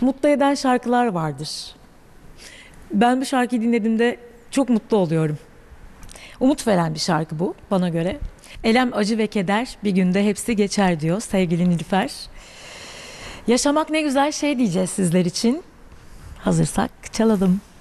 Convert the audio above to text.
mutlu eden şarkılar vardır. Ben bu şarkıyı dinlediğimde çok mutlu oluyorum. Umut veren bir şarkı bu bana göre. Elem, acı ve keder bir günde hepsi geçer diyor sevgili Nilüfer. Yaşamak ne güzel şey diyeceğiz sizler için. Hazırsak çalalım.